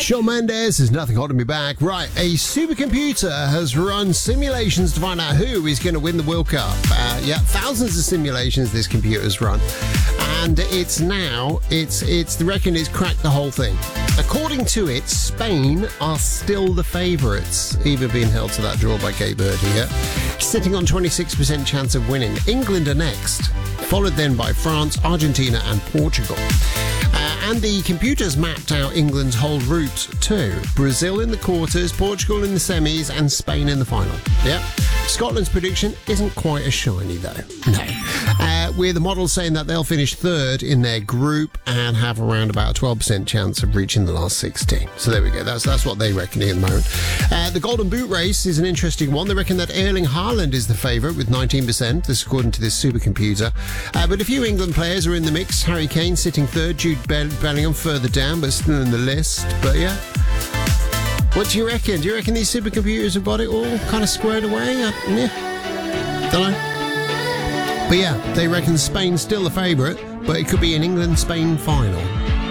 Shawn Mendes, There's Nothing Holding Me Back. Right, a supercomputer has run simulations to find out who is going to win the World Cup. Thousands of simulations this computer's run. And it's they reckon it's cracked the whole thing. According to it, Spain are still the favourites, even being held to that draw by Cape Verde here, sitting on 26% chance of winning. England are next, followed then by France, Argentina and Portugal. And the computers mapped out England's whole route too. Brazil in the quarters, Portugal in the semis and Spain in the final. Yep. Scotland's prediction isn't quite as shiny though. No. With the model saying that they'll finish third in their group and have around about a 12% chance of reaching the last 16. So there we go. That's what they reckon at the moment. The Golden Boot race is an interesting one. They reckon that Erling Haaland is the favourite with 19%. This according to this supercomputer. But a few England players are in the mix. Harry Kane sitting third, Jude Bellingham further down, but still in the list. But yeah. What do you reckon? Do you reckon these supercomputers have got it all kind of squared away? Yeah. Don't know. But yeah, they reckon Spain's still the favourite, but it could be an England-Spain final.